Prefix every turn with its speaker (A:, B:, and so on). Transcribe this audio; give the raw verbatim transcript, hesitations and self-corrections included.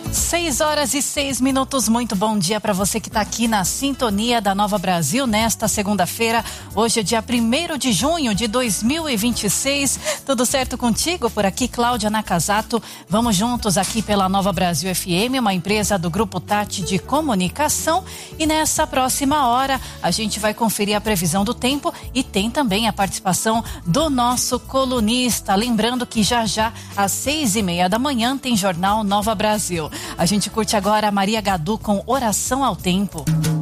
A: Seis horas e seis minutos, muito bom dia para você que está aqui na sintonia da Nova Brasil nesta segunda-feira. Hoje é dia primeiro de junho de dois mil e vinte e seis. Tudo certo contigo? Por aqui, Cláudia Nakazato. Vamos juntos aqui pela Nova Brasil F M, uma empresa do Grupo Tati de Comunicação. E nessa próxima hora a gente vai conferir a previsão do tempo e tem também a participação do nosso colunista. Lembrando que já já às seis e meia da manhã tem Jornal Nova Brasil. A gente curte agora a Maria Gadu com Oração ao Tempo.